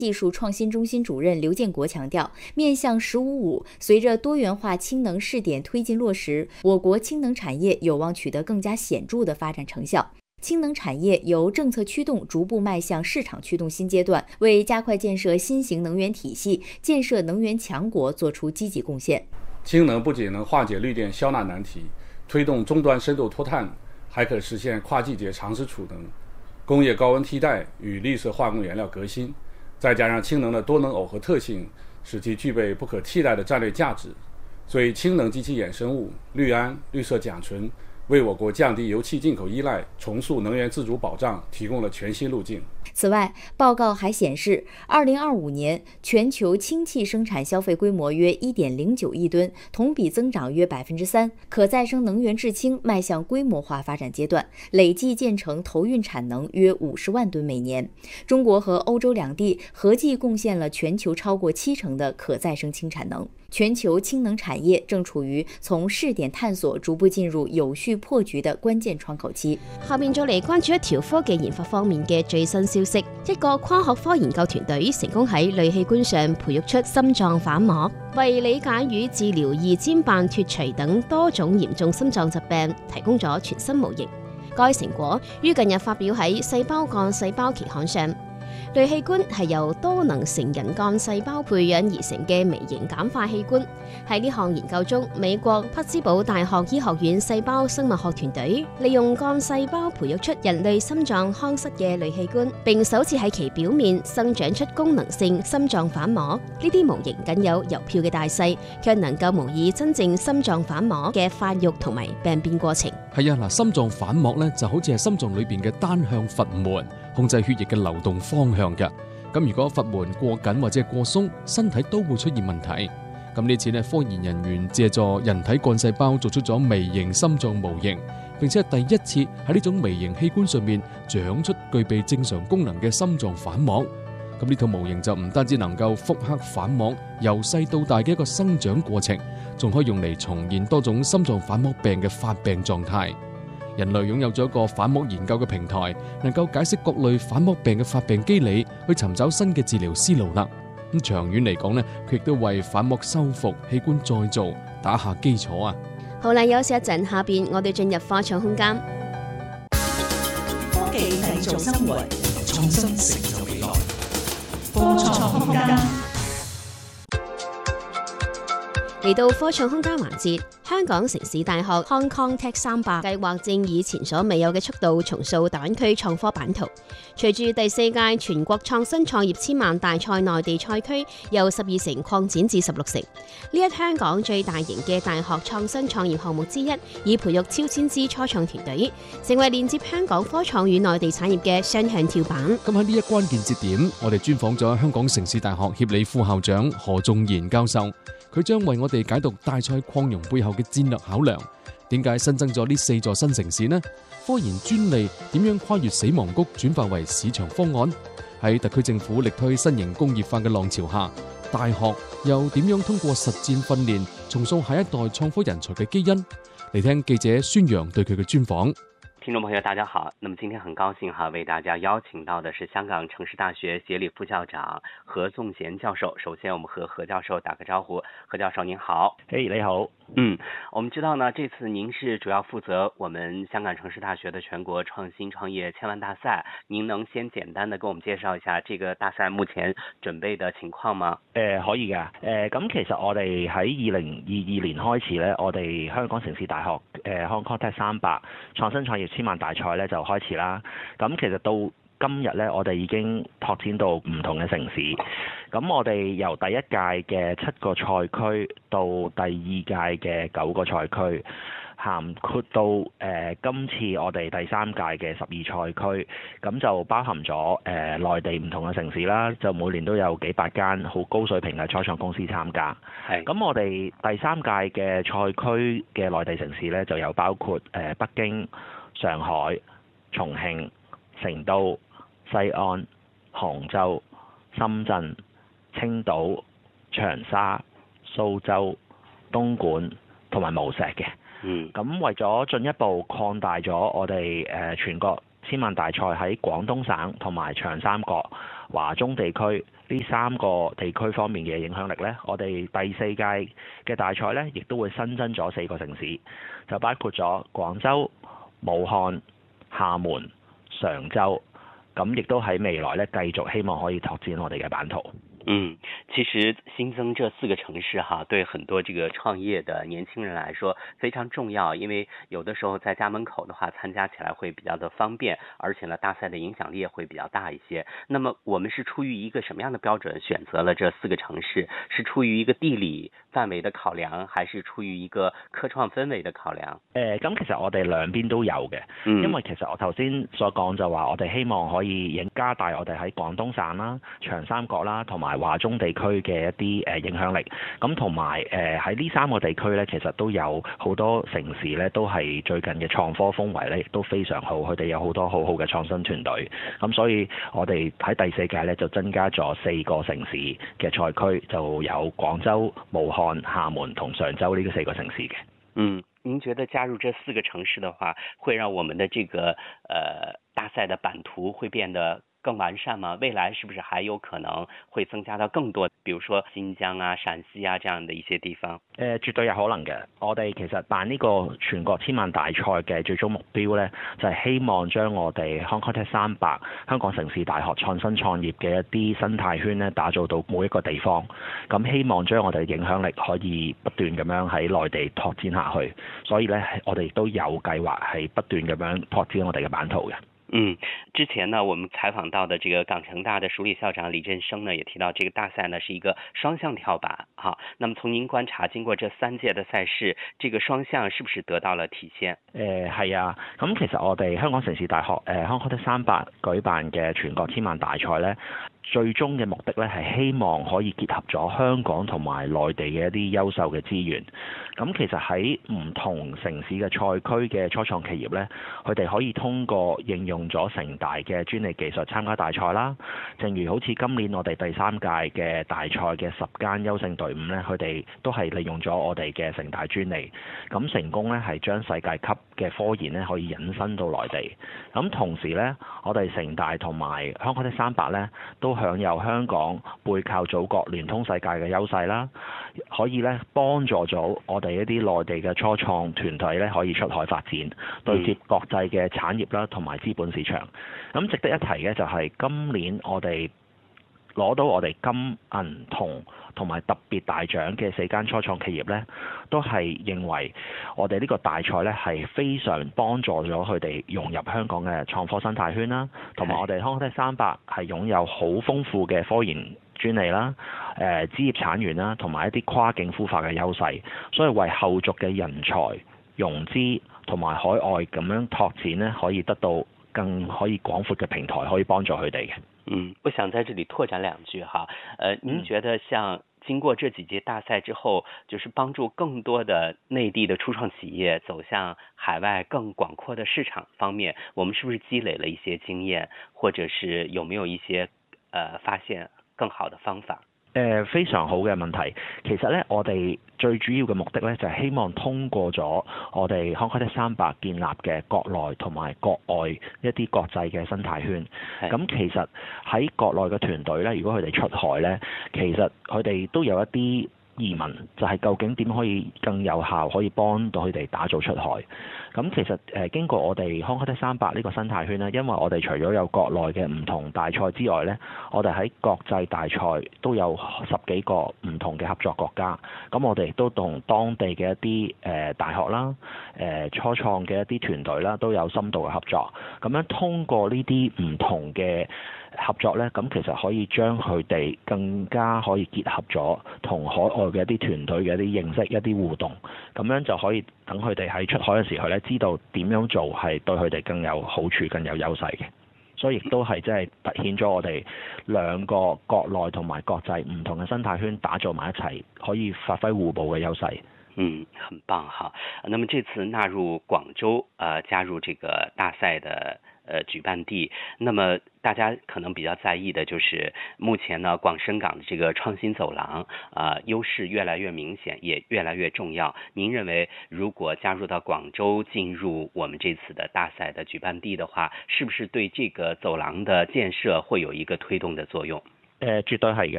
技术创新中心主任刘建国强调，面向“十五五”，随着多元化氢能试点推进落实，我国氢能产业有望取得更加显著的发展成效。氢能产业由政策驱动逐步迈向市场驱动新阶段，为加快建设新型能源体系、建设能源强国作出积极贡献。 氢能不仅能化解绿电消纳难题，推动终端深度脱碳，还可实现跨季节长时储能、工业高温替代与绿色化工原料革新。再加上氢能的多能耦合特性，使其具备不可替代的战略价值，所以氢能及其衍生物氯胺、绿色甲醇为我国降低油气进口依赖、重塑能源自主保障提供了全新路径。 此外，报告还显示，2025年全球氢气生产消费规模约1.09亿吨，同比增长约3%。可再生能源制氢迈向规模化发展阶段，累计建成投运产能约50万吨每年。中国和欧洲两地合计贡献了全球超过70%的可再生氢产能。全球氢能產業正處於從試點探索逐步進入有序破局的關鍵窗口期。 下面再嚟關注一條科技研發方面嘅最新消息，一個跨學科研究團隊成功喺類器官上培育出心臟瓣膜，為理解與治療二尖瓣脱垂等多種嚴重心臟疾病提供咗全新模型。該成果於近日發表喺《細胞幹細胞》期刊上。類器官係由多能成人幹細胞培養而成嘅微型簡化器官。喺呢項研究中，美國匹茲堡大學醫學院細胞生物學團隊利用幹細胞培育出人類心臟腔室嘅類器官，並首次喺其表面生長出功能性心臟瓣膜。呢啲模型僅有郵票嘅大細，卻能夠模擬真正心臟瓣膜嘅發育同埋病變過程。 係啊，心臟瓣膜咧就好似係心臟裏邊嘅單向閥門，控制血液嘅流動方向嘅。咁如果閥門過緊或者過鬆，身體都會出現問題。咁呢次科研人員借助人體幹細胞做出咗微型心臟模型，並且係第一次喺呢種微型器官上面長出具備正常功能嘅心臟瓣膜。咁呢套模型就唔單止能夠複刻瓣膜由細到大嘅一個生長過程，仲可以用嚟重現多種心臟瓣膜病嘅發病狀態。人類擁有咗一個瓣膜研究嘅平台，能夠解釋各類瓣膜病嘅發病機理，去尋找新嘅治療思路啦。咁長遠嚟講呢，佢亦都為瓣膜修復、器官再造打下基礎啊！ 好啦，休息一陣，下邊我哋進入科創空間。 科技製造生活，創新成就未來。科創空間嚟到科創空間環節，香港城市大學 Hong Kong Tech 300計劃正以前所未有嘅速度重塑大灣區創科版圖。隨住第4屆全國創新創業千萬大賽內地賽區由12城擴展至16城，呢一香港最大型嘅大學創新創業項目之一，以培育超千支初創團隊，成為連接香港科創與內地產業嘅雙向跳板。 咁喺呢一關鍵節點，我哋專訪咗香港城市大學協理副校長何仲賢教授。佢將為我哋解讀大賽擴容背後嘅戰略考量，點解新增咗呢4座新城市呢？科研專利點樣跨越死亡谷轉化為市場方案？喺特區政府力推新型工業化嘅浪潮下，大學又點樣通過實戰訓練重塑下一代創科人才嘅基因？嚟聽記者孫陽對佢嘅專訪。 聽眾朋友大家好，那麼今天很高興為大家邀請到的是香港城市大學協理副校長何仲賢教授。首先我們和何教授打個招呼。何教授您好。 你好。 我們知道呢，這次您是主要負責我們香港城市大學的全國創新創業千萬大賽，您能先簡單的給我們介紹一下這個大賽目前準備的情況嗎？ 可以㗎。咁其實我哋喺2022年開始呢，我哋香港城市大學Hong Kong Tech 300創新創業千萬大賽咧就開始啦。咁其實到今日咧，我哋已經拓展到唔同嘅城市。咁我哋由第一屆嘅7個賽區到第2屆嘅9個賽區，涵括到今次我哋第3屆嘅12賽區，咁就包含咗內地唔同嘅城市啦，就每年都有幾百間好高水平嘅初創公司參加。咁我哋第3屆嘅賽區嘅內地城市咧，就有包括北京、上海、重慶、成都、西安、杭州、深圳、青島、長沙、蘇州、東莞同埋無錫嘅。咁為咗進一步擴大咗我哋全國千萬大賽喺廣東省同埋長三角、華中地區呢3個地區方面嘅影響力呢，我哋第4屆嘅大賽呢，亦都會新增咗4個城市，就包括咗廣州、武漢、廈門、常州，咁亦都喺未來呢，繼續希望可以拓展我哋嘅版圖。 其實新增這4個城市哈，對很多這個創業的年輕人來說非常重要，因為有的時候在家門口的話，參加起來會比較的方便，而且呢，大賽的影響力也會比較大一些。那麼我們是出於一個什麼樣的標準選擇了這4個城市？是出於一個地理範圍的考量，還是出於一個科創氛圍的考量？ 咁其實我哋兩邊都有嘅，因為其實我頭先所講就話，我哋希望可以加大我哋喺廣東省啦、長三角啦同埋華中地區嘅一啲影響力，咁同埋喺呢3個地區呢，其實都有好多城市呢，都係最近嘅創科風圍呢，亦都非常好，佢哋有好多好好嘅創新團隊，咁所以我哋喺第4屆呢，就增加咗4個城市嘅賽區，就有廣州、武漢、廈門同常州呢4個城市嘅。 您覺得加入這4個城市的話，會讓我們的這個大賽的版圖會變得更完善嗎？未來是不是還有可能會增加到更多，比如說新疆啊、陝西啊這樣的一些地方？ 絕對有可能嘅。我哋其實辦呢個全國千萬大賽嘅最終目標呢，就係希望將我哋 Hong Kong Tech 300香港城市大學創新創業嘅一啲生態圈呢，打造到每一個地方。咁希望將我哋嘅影響力可以不斷咁樣喺內地拓展下去。所以呢，我哋都有計劃係不斷咁樣拓展我哋嘅版圖嘅。 之前呢，我們採訪到的這個港城大的署理校長李振聲呢，也提到這個大賽呢是一個雙向跳板哈。那麼從您觀察，經過這3屆的賽事，這個雙向是不是得到了體現？ 係啊，咁其實我哋香港城市大學Hong Kong Tech 300舉辦嘅全國千萬大賽呢，最終嘅目的呢係希望可以結合咗香港同埋內地嘅一啲優秀嘅資源。咁其實喺唔同城市嘅賽區嘅初創企業呢，佢哋可以通過應用咗城大嘅專利技術參加大賽啦。正如好似今年我哋第3屆嘅大賽嘅10間優勝隊伍呢，佢哋都係利用咗我哋嘅城大專利，咁成功呢係將世界級嘅科研呢可以引申到內地。咁同時呢，我哋城大同埋香港的300呢都享有香港背靠祖國聯通世界嘅優勢啦，可以呢幫助咗我哋一啲內地嘅初創團隊呢可以出海發展，對接國際嘅產業啦同埋資本市場。咁值得一提嘅就係今年我哋攞到我哋金銀銅同埋特別大獎嘅4間初創企業呢，都係認為我哋呢個大賽呢係非常幫助咗佢哋融入香港嘅創科生態圈啦，同埋我哋香港的300係擁有好豐富嘅科研專利啦、職業產權啦，同埋一啲跨境孵化嘅優勢，所以為後續嘅人才融資同埋海外咁樣拓展呢，可以得到更可以廣闊嘅平台，可以幫助佢哋嘅。 我想在這裡拓展2句哈，您覺得像經過這幾屆大賽之後，就是幫助更多的內地的初創企業走向海外更廣闊的市場方面，我們是不是積累了一些經驗，或者是有沒有一些發現更好的方法？ 非常好嘅問題。其實呢，我哋最主要嘅目的呢，就係希望通過咗我哋 Hong Kong Tech 300建立嘅國內同埋國外一啲國際嘅生態圈。咁其實喺國內嘅團隊呢，如果佢哋出海呢，其實佢哋都有一啲疑問，就係究竟點可以更有效可以幫到佢哋打造出海。咁其實經過我哋 Hong Kong Tech 300呢個生態圈呢，因為我哋除咗有國內嘅唔同大賽之外呢，我哋喺國際大賽都有10幾個唔同嘅合作國家。咁我哋亦都同當地嘅一啲大學啦、初創嘅一啲團隊啦，都有深度嘅合作。咁樣通過呢啲唔同嘅合作呢，咁其實可以將佢哋更加可以結合咗同海外嘅一啲團隊嘅一啲認識、一啲互動，咁樣就可以等佢哋喺出海嘅時候呢，知道點樣做係對佢哋更有好處、更有優勢嘅。所以亦都係即係凸顯咗我哋兩個國內同埋國際唔同嘅生態圈打造埋一齊，可以發揮互補嘅優勢。 很棒哈。那麼這次納入廣州加入這個大賽的舉辦地，那麼大家可能比較在意的就是目前呢廣深港的這個創新走廊優勢越來越明顯，也越來越重要。您認為如果加入到廣州進入我們這次的大賽的舉辦地的話，是不是對這個走廊的建設會有一個推動的作用？ 絕對係